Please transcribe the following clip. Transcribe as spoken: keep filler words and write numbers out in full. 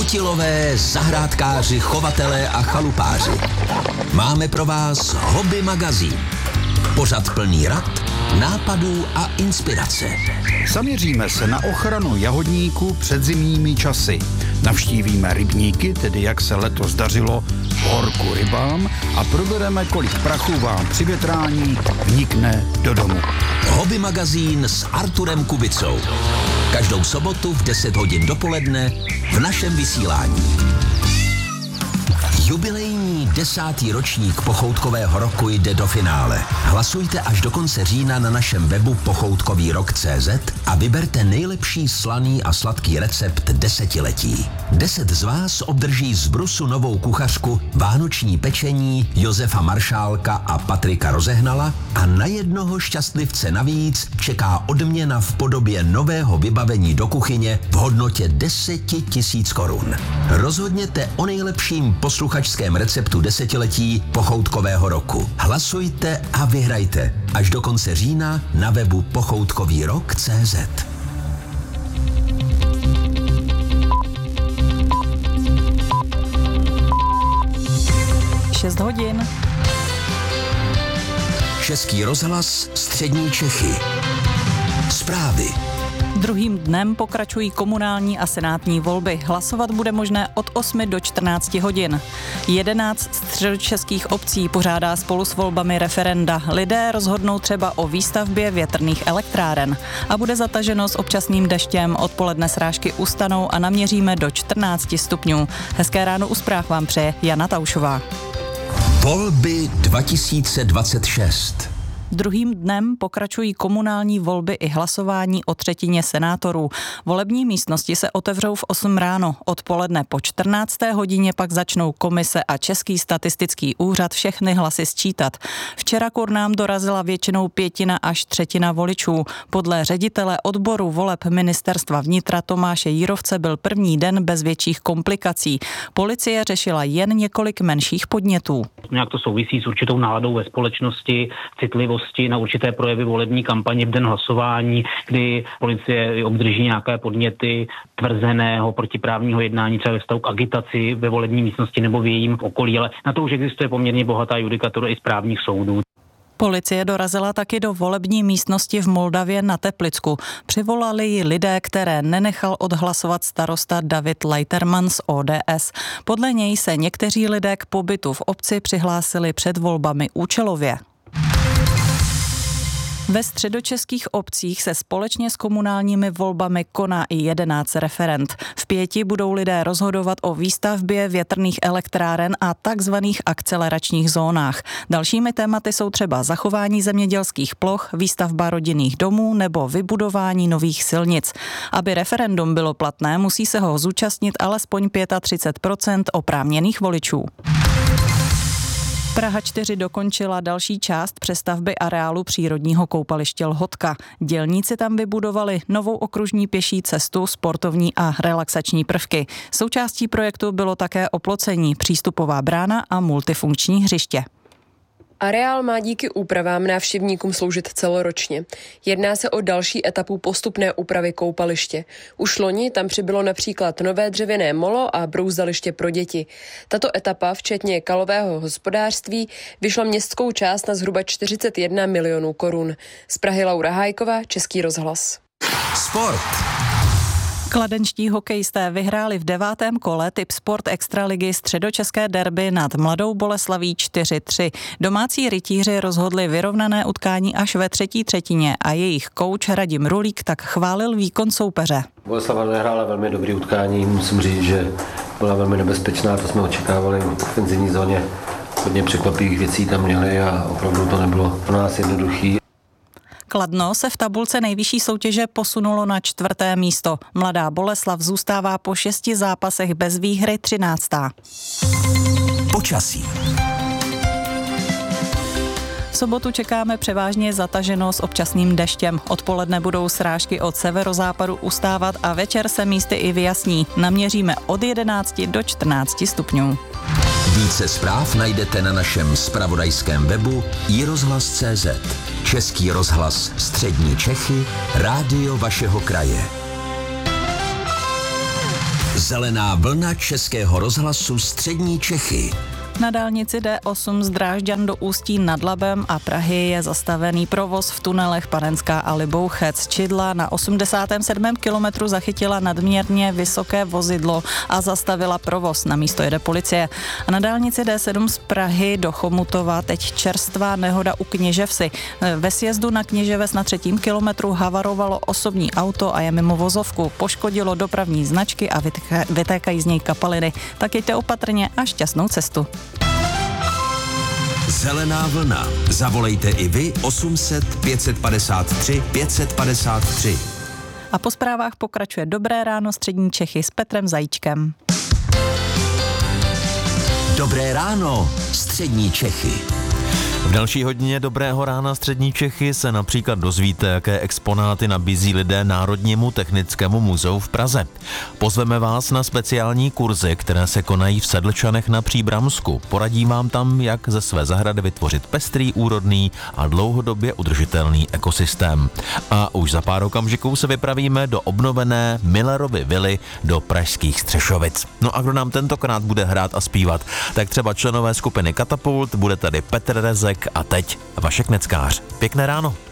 Kutilové, zahrádkáři, chovatelé a chalupáři. Máme pro vás Hobby magazín. Pořad plný rad, nápadů a inspirace. Zaměříme se na ochranu jahodníků před zimními časy. Navštívíme rybníky, tedy jak se letos dařilo v horku rybám, a probereme, kolik prachu vám při větrání vnikne do domu. Hobby magazín s Arturem Kubicou. Každou sobotu v deset hodin dopoledne v našem vysílání. Jubilejní desátý ročník Pochoutkového roku jde do finále. Hlasujte až do konce října na našem webu pochoutkový rok tečka cé zet a vyberte nejlepší slaný a sladký recept desetiletí. Deset z vás obdrží z Brusu novou kuchařku, vánoční pečení Josefa Maršálka a Patrika Rozehnala a na jednoho šťastlivce navíc čeká odměna v podobě nového vybavení do kuchyně v hodnotě deset tisíc korun. Rozhodněte o nejlepším posluchačském receptu desetiletí Pochoutkového roku. Hlasujte a vyhrajte až do konce října na webu pochoutkový rok tečka cé zet. šest hodin. Český rozhlas, střední Čechy. Zprávy. Druhým dnem pokračují komunální a senátní volby. Hlasovat bude možné od osmi do čtrnácti hodin. jedenáct středočeských obcí pořádá spolu s volbami referenda. Lidé rozhodnou třeba o výstavbě větrných elektráren. A bude zataženo s občasným deštěm. Odpoledne srážky ustanou a naměříme do čtrnácti stupňů. Hezké ráno u zpráv vám přeje Jana Taušová. Volby dva tisíce dvacet šest. Druhým dnem pokračují komunální volby i hlasování o třetině senátorů. Volební místnosti se otevřou v osm ráno. Odpoledne po čtrnácté hodině pak začnou komise a Český statistický úřad všechny hlasy sčítat. Včera k urnám dorazila většinou pětina až třetina voličů. Podle ředitele odboru voleb ministerstva vnitra Tomáše Jírovce byl první den bez větších komplikací. Policie řešila jen několik menších podnětů. Nějak to souvisí s určitou náladou ve společnosti, citlivosti na určité projevy volební kampaně v den hlasování, kdy policie obdrží nějaké podněty tvrzeného protiprávního jednání třeba ve vztahu k agitaci ve volební místnosti nebo v jejím okolí, ale na to už existuje poměrně bohatá judikatura i správních soudů. Policie dorazila taky do volební místnosti v Moldavě na Teplicku. Přivolali ji lidé, které nenechal odhlasovat starosta David Leiterman z ó dé es. Podle něj se někteří lidé k pobytu v obci přihlásili před volbami účelově. Ve středočeských obcích se společně s komunálními volbami koná i jedenáct referend. V pěti budou lidé rozhodovat o výstavbě větrných elektráren a takzvaných akceleračních zónách. Dalšími tématy jsou třeba zachování zemědělských ploch, výstavba rodinných domů nebo vybudování nových silnic. Aby referendum bylo platné, musí se ho zúčastnit alespoň třicet pět procent oprávněných voličů. Praha čtyři dokončila další část přestavby areálu přírodního koupaliště Lhotka. Dělníci tam vybudovali novou okružní pěší cestu, sportovní a relaxační prvky. Součástí projektu bylo také oplocení, přístupová brána a multifunkční hřiště. Areál má díky úpravám návštěvníkům sloužit celoročně. Jedná se o další etapu postupné úpravy koupaliště. Už loni tam přibylo například nové dřevěné molo a brouzdaliště pro děti. Tato etapa, včetně kalového hospodářství, vyšla městskou část na zhruba čtyřicet jedna milionů korun. Z Prahy Laura Hájková, Český rozhlas. Sport. Kladenští hokejisté vyhráli v devátém kole Tip Sport Extraligy středočeské derby nad Mladou Boleslaví čtyři tři. Domácí rytíři rozhodli vyrovnané utkání až ve třetí třetině a jejich kouč Radim Rulík tak chválil výkon soupeře. Boleslava hrála velmi dobrý utkání, musím říct, že byla velmi nebezpečná, to jsme očekávali v ofenzivní zóně. Hodně překvapivých věcí tam měli a opravdu to nebylo pro nás jednoduchý. Kladno se v tabulce nejvyšší soutěže posunulo na čtvrté místo. Mladá Boleslav zůstává po šesti zápasech bez výhry třináctá. Počasí. V sobotu čekáme převážně zataženo s občasným deštěm. Odpoledne budou srážky od severozápadu ustávat a večer se místy i vyjasní. Naměříme od jedenácti do čtrnácti stupňů. Více zpráv najdete na našem zpravodajském webu i rozhlas tečka cé zet. Český rozhlas střední Čechy, rádio vašeho kraje. Zelená vlna Českého rozhlasu Střední Čechy. Na dálnici D osm z Drážďan do Ústí nad Labem a Prahy je zastavený provoz v tunelech Panenská a Libouchec. Čidla na osmdesátém sedmém kilometru zachytila nadměrně vysoké vozidlo a zastavila provoz. Na místo jede policie. A na dálnici D sedm z Prahy do Chomutova teď čerstvá nehoda u Kněževsi. Ve sjezdu na Kněževes na třetím kilometru havarovalo osobní auto a je mimo vozovku. Poškodilo dopravní značky a vytékají z něj kapaliny. Tak jeďte opatrně a šťastnou cestu. Zelená vlna. Zavolejte i vy osm set pět padesát tři pět padesát tři. A po zprávách pokračuje Dobré ráno Střední Čechy s Petrem Zajíčkem. Dobré ráno Střední Čechy. V další hodině Dobrého rána Střední Čechy se například dozvíte, jaké exponáty nabízí lidé Národnímu technickému muzeu v Praze. Pozveme vás na speciální kurzy, které se konají v Sedlčanech na Příbramsku. Poradím vám tam, jak ze své zahrady vytvořit pestrý, úrodný a dlouhodobě udržitelný ekosystém. A už za pár okamžiků se vypravíme do obnovené Millerovy vily do pražských Střešovic. No a kdo nám tentokrát bude hrát a zpívat, tak třeba členové skupiny Katapult, bude tady Petr Rezek a teď Vašek Neckář. Pěkné ráno.